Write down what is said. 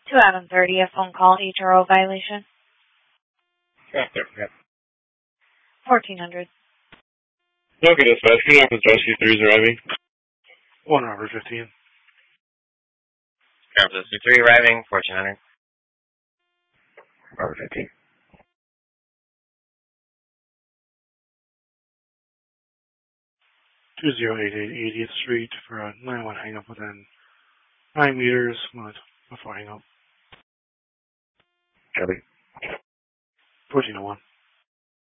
2 out of 30, a phone call HRO violation. Yeah, there, yeah. 1400. Okay, dispatch. Can you office rescue 3's arriving? 1 hour 15. Office 3 arriving, 1400. Hour 15. 2088 80th Street for a 9-1 hang up within 9 meters before hang up. Copy. 1401.